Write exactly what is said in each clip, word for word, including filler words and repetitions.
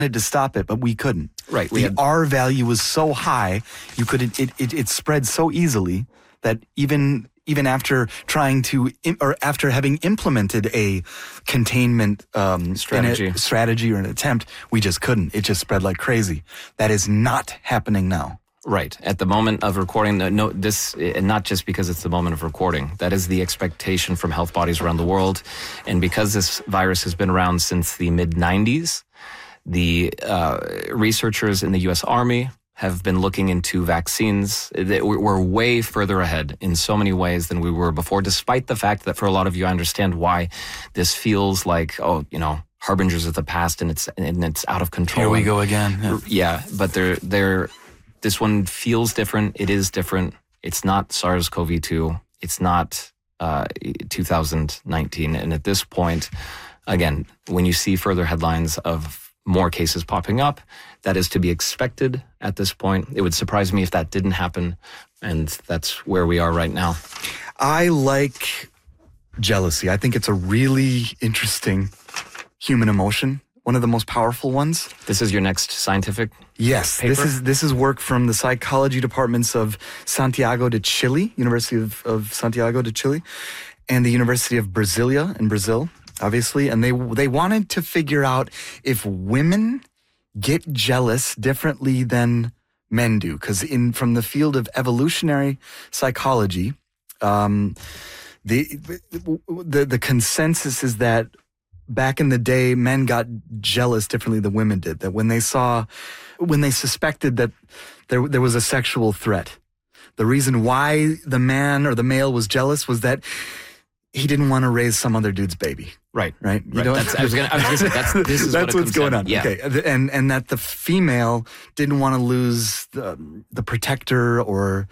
to stop it, but we couldn't. Right. We the had, R value was so high, you could it, it it spread so easily that even even after trying to or after having implemented a containment um, strategy a, strategy or an attempt, we just couldn't. It just spread like crazy. That is not happening now. Right. At the moment of recording, no, this, and not just because it's the moment of recording, that is the expectation from health bodies around the world. And because this virus has been around since the mid nineties, the uh, researchers in the U S Army have been looking into vaccines. We're way further ahead in so many ways than we were before, despite the fact that for a lot of you, I understand why this feels like, oh, you know, harbingers of the past and it's and it's out of control. Here we go again. Yeah, yeah, but they're they're this one feels different. It is different. It's not SARS-C o V two. It's not uh, two thousand nineteen. And at this point, again, when you see further headlines of more cases popping up, that is to be expected at this point. It would surprise me if that didn't happen. And that's where we are right now. I like jealousy. I think it's a really interesting human emotion. One of the most powerful ones. This is your next scientific Yes, paper? this is this is work from the psychology departments of Santiago de Chile, University of, of Santiago de Chile, and the University of Brasilia in Brazil, obviously. And they they wanted to figure out if women get jealous differently than men do, because in from the field of evolutionary psychology, um, the the the consensus is that back in the day, men got jealous differently than women did. That when they saw, when they suspected that there there was a sexual threat, the reason why the man or the male was jealous was that he didn't want to raise some other dude's baby. Right, right. You right. know, that's, I was going to say that's this is that's what what's going down. on. Yeah. Okay, and and that the female didn't want to lose the, the protector or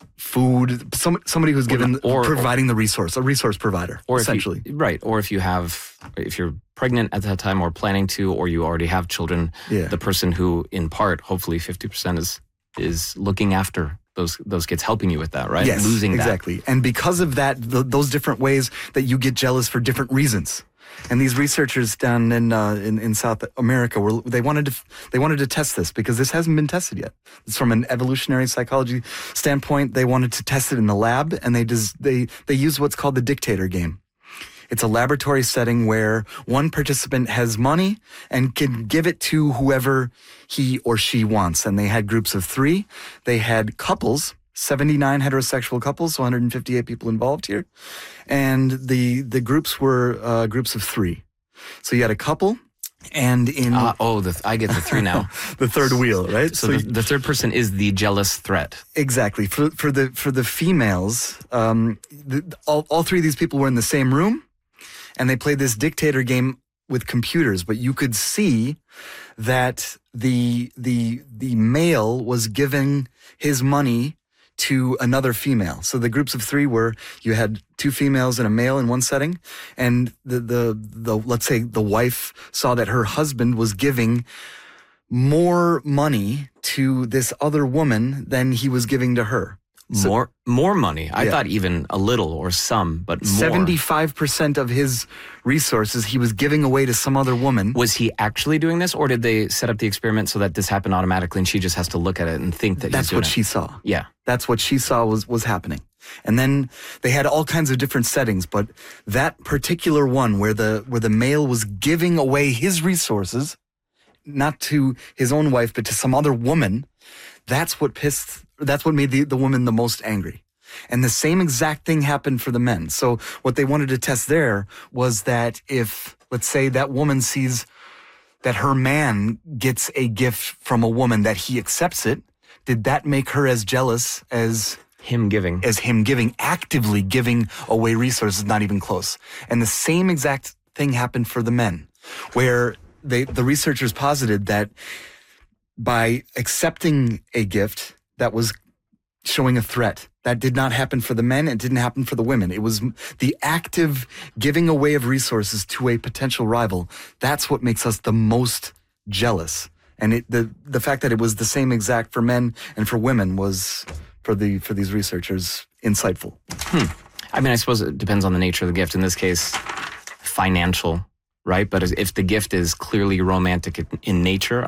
food, some, somebody who's given or, or providing or, the resource, a resource provider, or essentially. You, right, or if you have, if you're pregnant at that time or planning to, or you already have children, yeah. the person who, in part, hopefully fifty percent is is looking after those those kids, helping you with that, right? Yes, Losing exactly. that. And because of that, the, those different ways that you get jealous for different reasons. And these researchers down in, uh, in in South America were they wanted to they wanted to test this because this hasn't been tested yet. It's from an evolutionary psychology standpoint. They wanted to test it in the lab, and they des- they they used what's called the dictator game. It's a laboratory setting where one participant has money and can give it to whoever he or she wants. And they had groups of three. They had couples. seventy-nine heterosexual couples, so one hundred fifty-eight people involved here. And the the groups were uh, groups of three. So you had a couple, and in... Uh, oh, the, I get the three now. The third wheel, right? So, so the, the third person is the jealous threat. Exactly. For for the for the females, um, the, all, all three of these people were in the same room, and they played this dictator game with computers, but you could see that the the the male was giving his money to another female. So the groups of three were, you had two females and a male in one setting, and the, the, the let's say the wife saw that her husband was giving more money to this other woman than he was giving to her. So, more more money. I yeah. thought even a little or some, but more. seventy-five percent of his resources he was giving away to some other woman. Was he actually doing this, or did they set up the experiment so that this happened automatically and she just has to look at it and think that That's he's doing what it? she saw. Yeah. That's what she saw was, was happening. And then they had all kinds of different settings, but that particular one where the where the male was giving away his resources, not to his own wife, but to some other woman, that's what pissed That's what made the, the woman the most angry. And the same exact thing happened for the men. So what they wanted to test there was that if, let's say, that woman sees that her man gets a gift from a woman, that he accepts it, did that make her as jealous as him giving? As him giving, actively giving away resources, not even close. And the same exact thing happened for the men, where they, the researchers posited that by accepting a gift that was showing a threat, that did not happen for the men. It didn't happen for the women. It was the active giving away of resources to a potential rival. That's what makes us the most jealous. And it, the the fact that it was the same exact for men and for women was, for the for these researchers, insightful. Hmm. I mean, I suppose it depends on the nature of the gift. In this case, financial right? But if the gift is clearly romantic in nature,